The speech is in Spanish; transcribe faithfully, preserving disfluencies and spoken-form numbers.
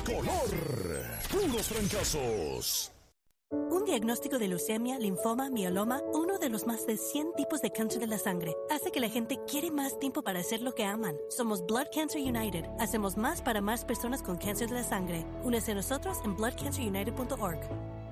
color. Puros fracasos. Un diagnóstico de leucemia, linfoma, mieloma, uno de los más de cien tipos de cáncer de la sangre, hace que la gente quiere más tiempo para hacer lo que aman. Somos Blood Cancer United. Hacemos más para más personas con cáncer de la sangre. Únese a nosotros en blood cancer united punto org.